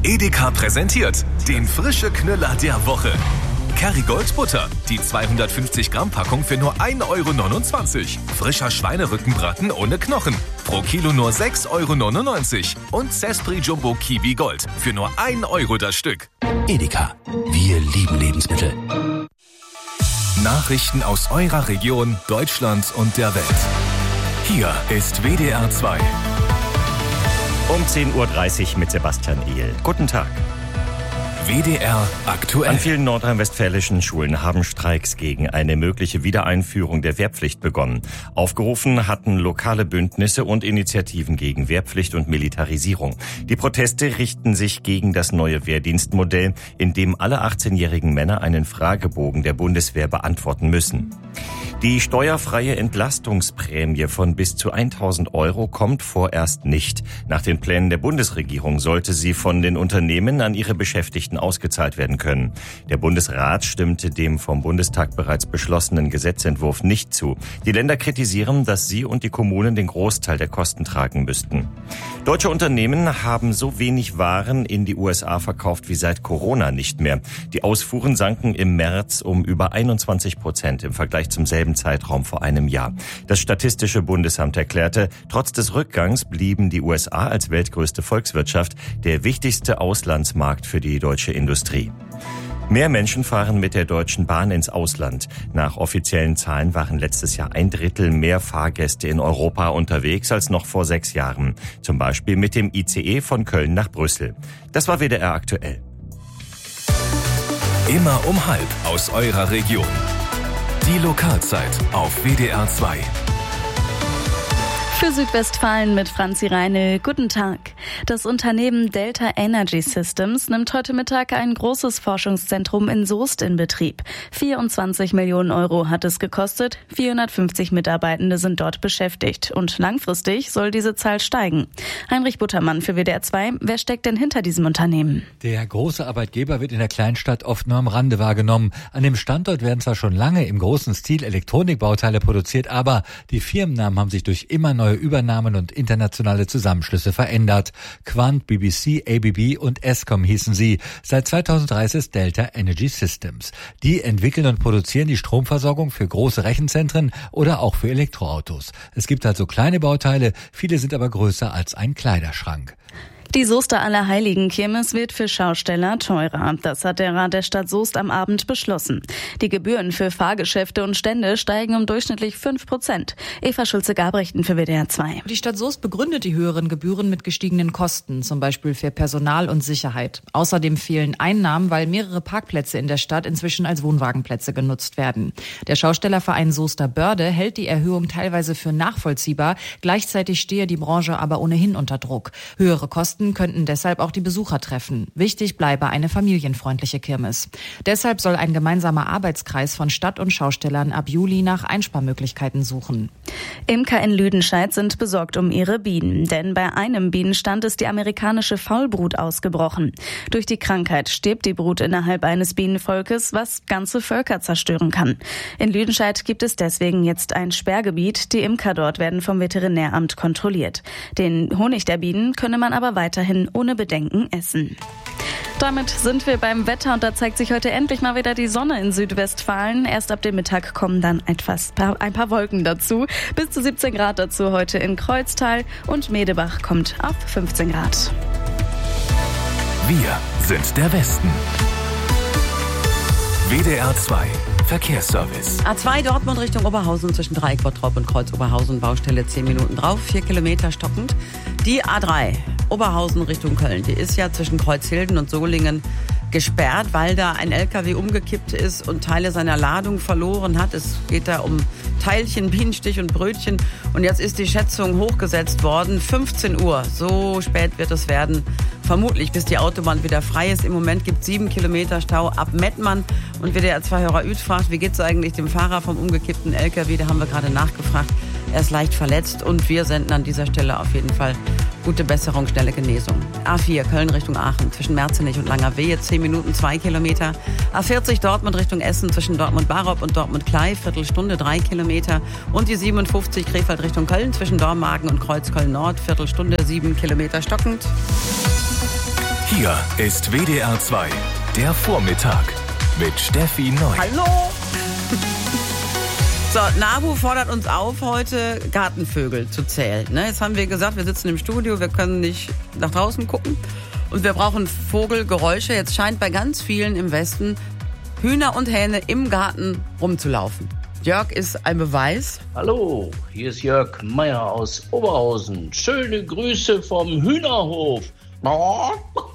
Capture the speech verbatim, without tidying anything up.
Edeka präsentiert den frische Knüller der Woche. Kerrygold Butter, die zweihundertfünfzig Gramm Packung für nur ein Euro neunundzwanzig. Frischer Schweinerückenbraten ohne Knochen, pro Kilo nur sechs Euro neunundneunzig. Und Zespri Jumbo Kiwi Gold für nur ein Euro das Stück. Edeka, wir lieben Lebensmittel. Nachrichten aus eurer Region, Deutschland und der Welt. Hier ist W D R zwei. Um zehn Uhr dreißig mit Sebastian Ehl. Guten Tag. W D R aktuell. An vielen nordrhein-westfälischen Schulen haben Streiks gegen eine mögliche Wiedereinführung der Wehrpflicht begonnen. Aufgerufen hatten lokale Bündnisse und Initiativen gegen Wehrpflicht und Militarisierung. Die Proteste richten sich gegen das neue Wehrdienstmodell, in dem alle achtzehnjährigen Männer einen Fragebogen der Bundeswehr beantworten müssen. Die steuerfreie Entlastungsprämie von bis zu tausend Euro kommt vorerst nicht. Nach den Plänen der Bundesregierung sollte sie von den Unternehmen an ihre Beschäftigten ausgezahlt werden können. Der Bundesrat stimmte dem vom Bundestag bereits beschlossenen Gesetzentwurf nicht zu. Die Länder kritisieren, dass sie und die Kommunen den Großteil der Kosten tragen müssten. Deutsche Unternehmen haben so wenig Waren in die U S A verkauft wie seit Corona nicht mehr. Die Ausfuhren sanken im März um über einundzwanzig Prozent im Vergleich zum selben Zeitraum vor einem Jahr. Das Statistische Bundesamt erklärte, trotz des Rückgangs blieben die U S A als weltgrößte Volkswirtschaft der wichtigste Auslandsmarkt für die deutsche Industrie. Mehr Menschen fahren mit der Deutschen Bahn ins Ausland. Nach offiziellen Zahlen waren letztes Jahr ein Drittel mehr Fahrgäste in Europa unterwegs als noch vor sechs Jahren. Zum Beispiel mit dem I C E von Köln nach Brüssel. Das war W D R aktuell. Immer um halb aus eurer Region. Die Lokalzeit auf W D R zwei. Für Südwestfalen mit Franzi Reinl. Guten Tag. Das Unternehmen Delta Energy Systems nimmt heute Mittag ein großes Forschungszentrum in Soest in Betrieb. vierundzwanzig Millionen Euro hat es gekostet. vierhundertfünfzig Mitarbeitende sind dort beschäftigt. Und langfristig soll diese Zahl steigen. Heinrich Buttermann für W D R zwei. Wer steckt denn hinter diesem Unternehmen? Der große Arbeitgeber wird in der Kleinstadt oft nur am Rande wahrgenommen. An dem Standort werden zwar schon lange im großen Stil Elektronikbauteile produziert, aber die Firmennamen haben sich durch immer neue Übernahmen und internationale Zusammenschlüsse verändert. Quant, B B C, A B B und Eskom hießen sie. Seit zweitausenddrei ist es Delta Energy Systems. Die entwickeln und produzieren die Stromversorgung für große Rechenzentren oder auch für Elektroautos. Es gibt also kleine Bauteile, viele sind aber größer als ein Kleiderschrank. Die Soester Allerheiligen-Kirmes wird für Schausteller teurer. Das hat der Rat der Stadt Soest am Abend beschlossen. Die Gebühren für Fahrgeschäfte und Stände steigen um durchschnittlich fünf Prozent. Eva Schulze-Gabrechten für W D R zwei. Die Stadt Soest begründet die höheren Gebühren mit gestiegenen Kosten, zum Beispiel für Personal und Sicherheit. Außerdem fehlen Einnahmen, weil mehrere Parkplätze in der Stadt inzwischen als Wohnwagenplätze genutzt werden. Der Schaustellerverein Soester Börde hält die Erhöhung teilweise für nachvollziehbar. Gleichzeitig stehe die Branche aber ohnehin unter Druck. Höhere Kosten könnten deshalb auch die Besucher treffen. Wichtig bleibe eine familienfreundliche Kirmes. Deshalb soll ein gemeinsamer Arbeitskreis von Stadt und Schaustellern ab Juli nach Einsparmöglichkeiten suchen. Imker in Lüdenscheid sind besorgt um ihre Bienen, denn bei einem Bienenstand ist die amerikanische Faulbrut ausgebrochen. Durch die Krankheit stirbt die Brut innerhalb eines Bienenvolkes, was ganze Völker zerstören kann. In Lüdenscheid gibt es deswegen jetzt ein Sperrgebiet. Die Imker dort werden vom Veterinäramt kontrolliert. Den Honig der Bienen könne man aber weiterhin ohne Bedenken essen. Damit sind wir beim Wetter und da zeigt sich heute endlich mal wieder die Sonne in Südwestfalen. Erst ab dem Mittag kommen dann etwas, ein paar Wolken dazu. Bis zu siebzehn Grad dazu heute in Kreuztal und Medebach kommt auf fünfzehn Grad. Wir sind der Westen. W D R zwei Verkehrsservice. A zwei Dortmund Richtung Oberhausen zwischen Dreieck Bottrop und Kreuz Oberhausen. Baustelle zehn Minuten drauf, vier Kilometer stockend. Die A drei Oberhausen Richtung Köln, die ist ja zwischen Kreuzhilden und Solingen gesperrt, weil da ein L K W umgekippt ist und Teile seiner Ladung verloren hat. Es geht da um Teilchen, Bienenstich und Brötchen. Und jetzt ist die Schätzung hochgesetzt worden. fünfzehn Uhr, so spät wird es werden. Vermutlich, bis die Autobahn wieder frei ist. Im Moment gibt es sieben Kilometer Stau ab Mettmann. Und W D R zwei Hörer Uth fragt, wie geht es eigentlich dem Fahrer vom umgekippten L K W? Da haben wir gerade nachgefragt. Er ist leicht verletzt und wir senden an dieser Stelle auf jeden Fall gute Besserung, schnelle Genesung. A vier Köln Richtung Aachen zwischen Merzenich und Langerwehe, zehn Minuten, zwei Kilometer. A vierzig Dortmund Richtung Essen zwischen Dortmund-Barop und Dortmund-Klei, Viertelstunde, drei Kilometer. Und die siebenundfünfzig Krefeld Richtung Köln zwischen Dormagen und Kreuzköln-Nord, Viertelstunde, sieben Kilometer stockend. Hier ist W D R zwei, der Vormittag mit Steffi Neu. Hallo! So, NABU fordert uns auf, heute Gartenvögel zu zählen. Ne, jetzt haben wir gesagt, wir sitzen im Studio, wir können nicht nach draußen gucken und wir brauchen Vogelgeräusche. Jetzt scheint bei ganz vielen im Westen Hühner und Hähne im Garten rumzulaufen. Jörg ist ein Beweis. Hallo, hier ist Jörg Meier aus Oberhausen. Schöne Grüße vom Hühnerhof.